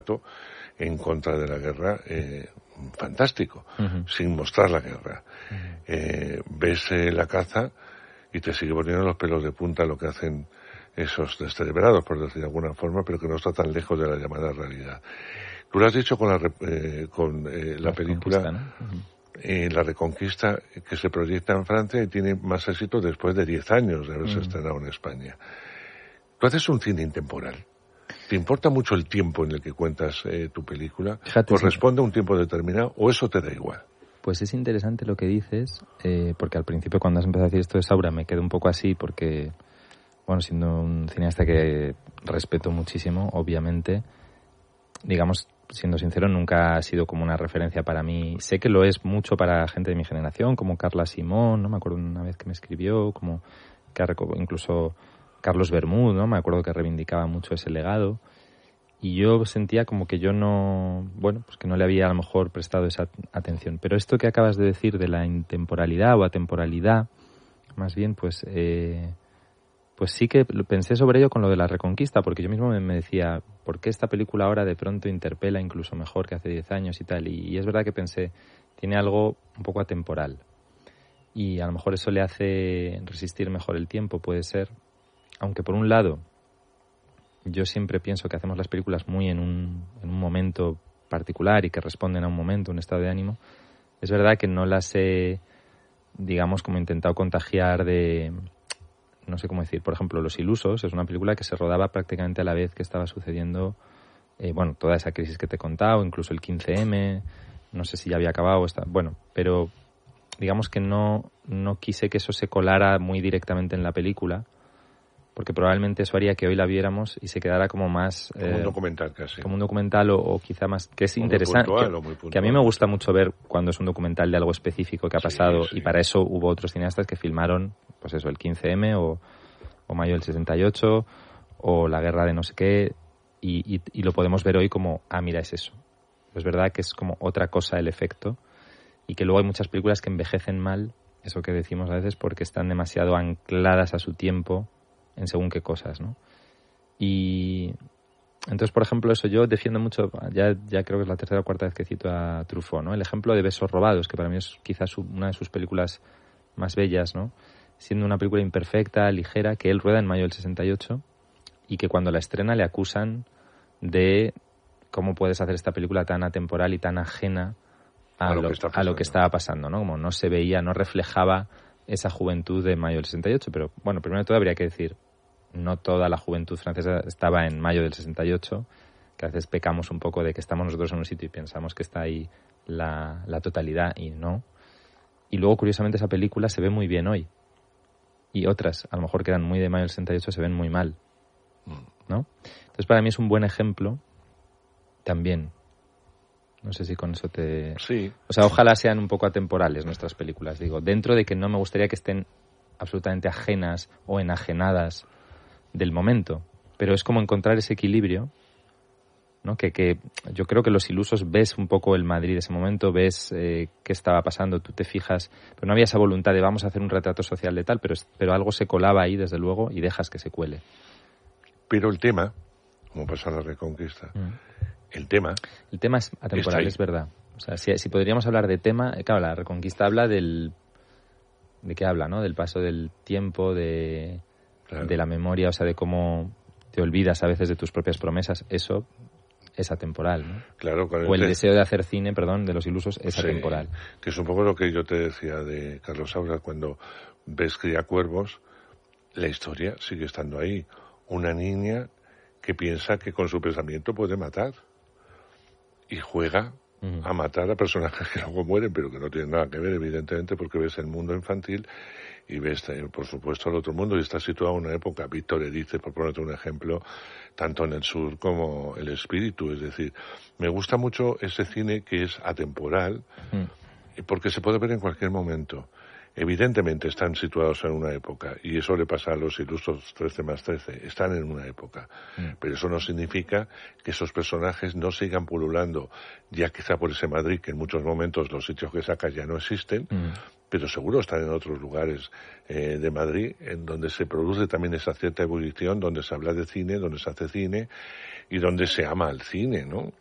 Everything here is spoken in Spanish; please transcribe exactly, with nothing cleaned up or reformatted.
en contra de la guerra, eh, fantástico, uh-huh. sin mostrar la guerra. Uh-huh. Eh, ves eh, la caza y te sigue poniendo los pelos de punta lo que hacen esos descerebrados, por decir de alguna forma, pero que no está tan lejos de la llamada realidad. Tú lo has dicho con la, eh, con eh, la, la película, ¿no? Uh-huh. eh, La Reconquista, que se proyecta en Francia y tiene más éxito después de diez años de haberse uh-huh. estrenado en España. Tú haces un cine intemporal. ¿Te importa mucho el tiempo en el que cuentas eh, tu película? Fíjate, ¿Corresponde sí. a un tiempo determinado o eso te da igual? Pues es interesante lo que dices, eh, porque al principio cuando has empezado a decir esto de Saura me quedé un poco así porque, bueno, siendo un cineasta que respeto muchísimo, obviamente, digamos, siendo sincero, nunca ha sido como una referencia para mí. Sé que lo es mucho para gente de mi generación, como Carla Simón, ¿no? Me acuerdo una vez que me escribió, como que incluso Carlos Bermúdez, ¿no? Me acuerdo que reivindicaba mucho ese legado. Y yo sentía como que yo no, bueno, pues que no le había a lo mejor prestado esa atención. Pero esto que acabas de decir de la intemporalidad o atemporalidad, más bien, pues, eh, pues sí que pensé sobre ello con lo de la Reconquista, porque yo mismo me, me decía, ¿por qué esta película ahora de pronto interpela incluso mejor que hace diez años y tal? Y, y es verdad que pensé, tiene algo un poco atemporal. Y a lo mejor eso le hace resistir mejor el tiempo, puede ser. Aunque por un lado, yo siempre pienso que hacemos las películas muy en un, en un momento particular y que responden a un momento, un estado de ánimo. Es verdad que no las he, digamos, como intentado contagiar de, no sé cómo decir, por ejemplo, Los Ilusos es una película que se rodaba prácticamente a la vez que estaba sucediendo, eh, bueno, toda esa crisis que te he contado, incluso el quince eme, no sé si ya había acabado, está, bueno, pero digamos que no, no quise que eso se colara muy directamente en la película, porque probablemente eso haría que hoy la viéramos y se quedara como más... Como eh, un documental casi. Como un documental o, o quizá más... Que es muy interesante. Puntual, que, muy puntual, que a mí me gusta mucho ver cuando es un documental de algo específico que ha pasado, sí, sí. Y para eso hubo otros cineastas que filmaron, pues eso, el quince eme o, o mayo del sesenta y ocho o la guerra de no sé qué, y, y, y lo podemos ver hoy como, ah, mira, es eso. Es verdad que es como otra cosa el efecto y que luego hay muchas películas que envejecen mal, eso que decimos a veces, porque están demasiado ancladas a su tiempo en según qué cosas, ¿no? Y entonces, por ejemplo, eso yo defiendo mucho, ya, ya creo que es la tercera o cuarta vez que cito a Truffaut, ¿no? El ejemplo de Besos robados, que para mí es quizás una de sus películas más bellas, ¿no? Siendo una película imperfecta, ligera, que él rueda en mayo del sesenta y ocho y que cuando la estrena le acusan de cómo puedes hacer esta película tan atemporal y tan ajena a, a, lo, que a lo que estaba pasando, ¿no? Como no se veía, no reflejaba esa juventud de mayo del sesenta y ocho, pero bueno, primero de todo habría que decir, no toda la juventud francesa estaba en mayo del sesenta y ocho, que a veces pecamos un poco de que estamos nosotros en un sitio y pensamos que está ahí la, la totalidad y no. Y luego, curiosamente, esa película se ve muy bien hoy. Y otras, a lo mejor que eran muy de mayo del sesenta y ocho, se ven muy mal, ¿no? Entonces, para mí es un buen ejemplo también. No sé si con eso te... Sí. O sea, ojalá sean un poco atemporales nuestras películas, digo. Dentro de que no me gustaría que estén absolutamente ajenas o enajenadas del momento. Pero es como encontrar ese equilibrio, ¿no? Que, que yo creo que Los Ilusos ves un poco el Madrid de ese momento, ves eh, qué estaba pasando, tú te fijas... Pero no había esa voluntad de vamos a hacer un retrato social de tal, pero, pero algo se colaba ahí, desde luego, y dejas que se cuele. Pero el tema, como pasa en La Reconquista... Mm. El tema... El tema es atemporal, es verdad. O sea, si, si podríamos hablar de tema... Claro, la Reconquista habla del... ¿De qué habla, no? Del paso del tiempo, de, claro. de la memoria, o sea, de cómo te olvidas a veces de tus propias promesas. Eso es atemporal, ¿no? Claro. Con el o el te... deseo de hacer cine, perdón, de Los Ilusos, es sí, atemporal. Que es un poco lo que yo te decía de Carlos Saura, cuando ves Criacuervos, la historia sigue estando ahí. Una niña que piensa que con su pensamiento puede matar. Y juega uh-huh. a matar a personajes que luego mueren, pero que no tienen nada que ver, evidentemente, porque ves el mundo infantil y ves, por supuesto, el otro mundo, y está situado en una época, Víctor Erice, por ponerte un ejemplo, tanto en el sur como el espíritu. Es decir, me gusta mucho ese cine que es atemporal, uh-huh. porque se puede ver en cualquier momento. Evidentemente están situados en una época, y eso le pasa a Los Ilusos trece más trece, están en una época, mm. pero eso no significa que esos personajes no sigan pululando, ya quizá por ese Madrid, que en muchos momentos los sitios que sacas ya no existen, mm. pero seguro están en otros lugares eh, de Madrid, en donde se produce también esa cierta ebullición, donde se habla de cine, donde se hace cine y donde se ama al cine, ¿no?